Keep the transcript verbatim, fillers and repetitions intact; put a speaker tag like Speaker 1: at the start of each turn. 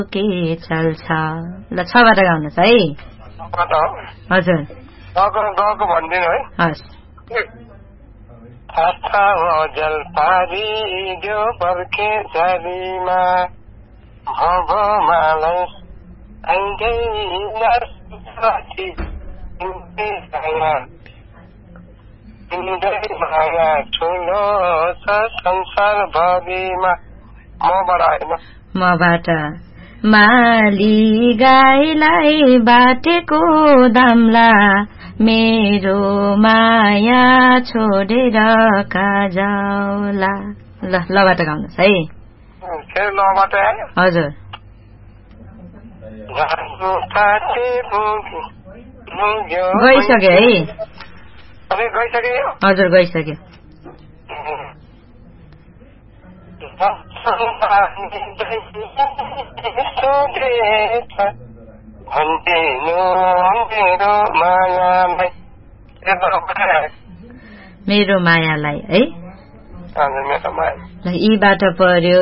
Speaker 1: के चल्छ ल छबाट गाउनुहोस् है हजुर
Speaker 2: गएको भन्दिनु है
Speaker 1: हस्
Speaker 2: आस्था हो जलपारी जो बर्खे झरीमा भगोमालाई आइदै नर्सी माया ठुलो छ संसार भरिमा मबाट आएन
Speaker 1: मबाट माली गाईलाई बाटेको दामला मेरो माया छोडेर कहाँ जाउला ल लबाट गाउनुहोस् है
Speaker 2: फेरि लबाट
Speaker 1: हजुर गइसक्यो है
Speaker 2: गइसक्यो
Speaker 1: हजुर गइसक्यो मेरो मायालाई है
Speaker 2: मेरो माया
Speaker 1: यीबाट पर्यो